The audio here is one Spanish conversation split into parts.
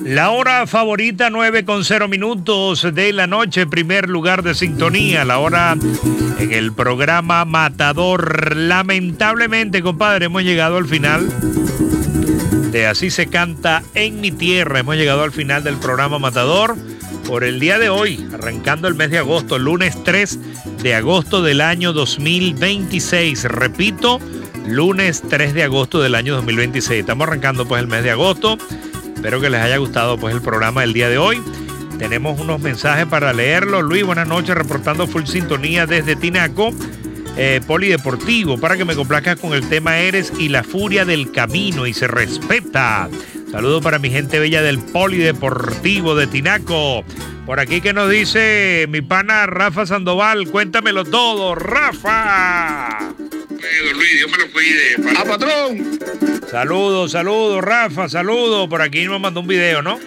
La hora favorita, 9:0 de la noche, primer lugar de sintonía, la hora en el programa Matador. Lamentablemente, compadre, hemos llegado al final de Así se canta en mi tierra. Hemos llegado al final del programa Matador por el día de hoy, arrancando el mes de agosto, lunes 3 de agosto del año 2026. Repito, lunes 3 de agosto del año 2026. Estamos arrancando pues el mes de agosto. Espero que les haya gustado pues el programa del día de hoy. Tenemos unos mensajes para leerlos. Luis, buenas noches, reportando full sintonía desde Tinaco, Polideportivo, para que me complazcas con el tema Eres y la furia del camino y se respeta. Saludos para mi gente bella del Polideportivo de Tinaco. Por aquí que nos dice mi pana Rafa Sandoval, cuéntamelo todo, Rafa. Luis, Dios me lo cuide. ¡Ah, patrón! Saludos, Rafa, saludos. Por aquí nos mandó un video, ¿no?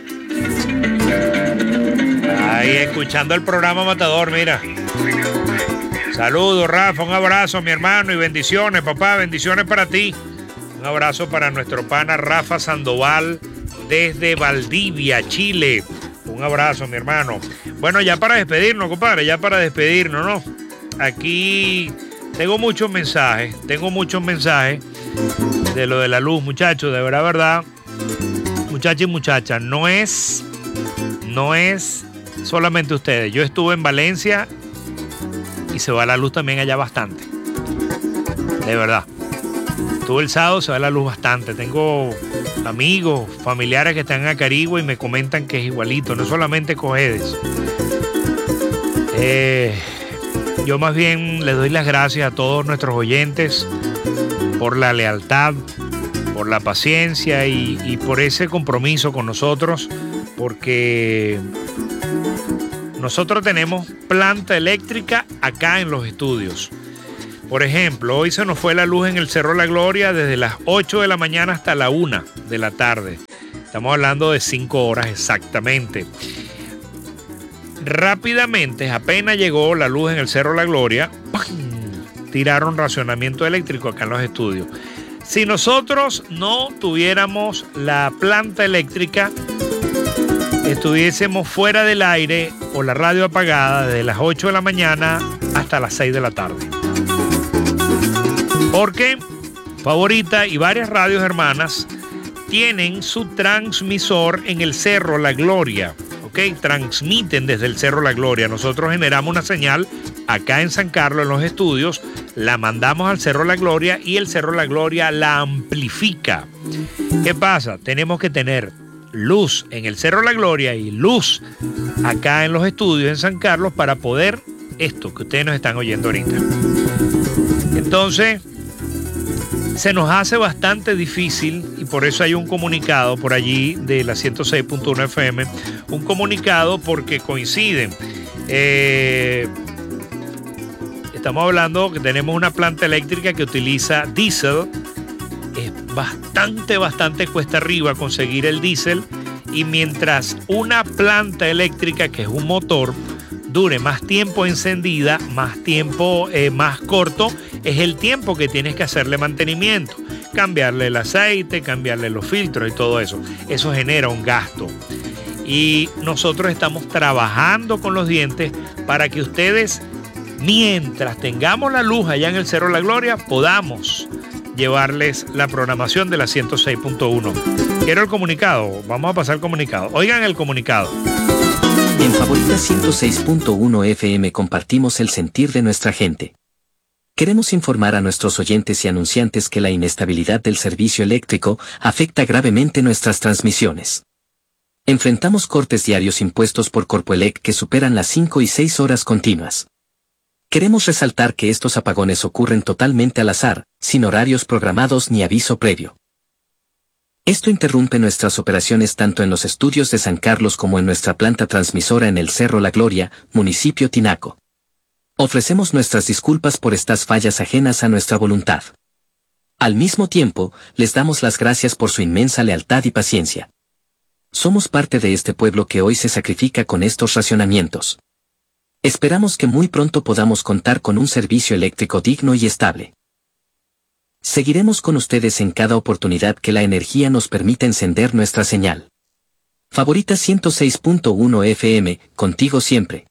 Ahí escuchando el programa Matador, mira. Saludos, Rafa, un abrazo, mi hermano, y bendiciones, papá, bendiciones para ti. Un abrazo para nuestro pana Rafa Sandoval desde Valdivia, Chile. Un abrazo, mi hermano. Bueno, ya para despedirnos, compadre, ¿no? Aquí tengo muchos mensajes de lo de la luz, muchachos, de verdad, muchachos y muchachas, no es solamente ustedes. Yo estuve en Valencia y se va la luz también allá bastante, de verdad. Estuve el sábado, se va la luz bastante. Tengo amigos, familiares que están en Acarigua y me comentan que es igualito, no solamente Cojedes. Yo más bien les doy las gracias a todos nuestros oyentes por la lealtad, por la paciencia y por ese compromiso con nosotros, porque nosotros tenemos planta eléctrica acá en los estudios. Por ejemplo, hoy se nos fue la luz en el Cerro La Gloria desde las 8 de la mañana hasta la 1 de la tarde. Estamos hablando de 5 horas exactamente. Rápidamente, apenas llegó la luz en el Cerro La Gloria, ¡pam!, tiraron racionamiento eléctrico acá en los estudios. Si nosotros no tuviéramos la planta eléctrica, estuviésemos fuera del aire o la radio apagada desde las 8 de la mañana hasta las 6 de la tarde. Porque Favorita y varias radios hermanas tienen su transmisor en el Cerro La Gloria. Transmiten desde el Cerro La Gloria. Nosotros generamos una señal acá en San Carlos, en los estudios, la mandamos al Cerro La Gloria y el Cerro La Gloria la amplifica. ¿Qué pasa? Tenemos que tener luz en el Cerro La Gloria y luz acá en los estudios en San Carlos para poder esto que ustedes nos están oyendo ahorita. Entonces, se nos hace bastante difícil y por eso hay un comunicado por allí de la 106.1 FM, un comunicado porque coinciden. Estamos hablando que tenemos una planta eléctrica que utiliza diésel. Es bastante cuesta arriba conseguir el diésel, y mientras una planta eléctrica, que es un motor, dure más tiempo encendida, más tiempo más corto es el tiempo que tienes que hacerle mantenimiento, cambiarle el aceite, cambiarle los filtros y todo eso. Eso genera un gasto. Y nosotros estamos trabajando con los dientes para que ustedes, mientras tengamos la luz allá en el Cerro La Gloria, podamos llevarles la programación de la 106.1. Quiero el comunicado, vamos a pasar el comunicado. Oigan el comunicado. En Favorita 106.1 FM compartimos el sentir de nuestra gente. Queremos informar a nuestros oyentes y anunciantes que la inestabilidad del servicio eléctrico afecta gravemente nuestras transmisiones. Enfrentamos cortes diarios impuestos por Corpoelec que superan las 5 y 6 horas continuas. Queremos resaltar que estos apagones ocurren totalmente al azar, sin horarios programados ni aviso previo. Esto interrumpe nuestras operaciones tanto en los estudios de San Carlos como en nuestra planta transmisora en el Cerro La Gloria, municipio Tinaco. Ofrecemos nuestras disculpas por estas fallas ajenas a nuestra voluntad. Al mismo tiempo, les damos las gracias por su inmensa lealtad y paciencia. Somos parte de este pueblo que hoy se sacrifica con estos racionamientos. Esperamos que muy pronto podamos contar con un servicio eléctrico digno y estable. Seguiremos con ustedes en cada oportunidad que la energía nos permita encender nuestra señal. Favorita 106.1 FM, contigo siempre.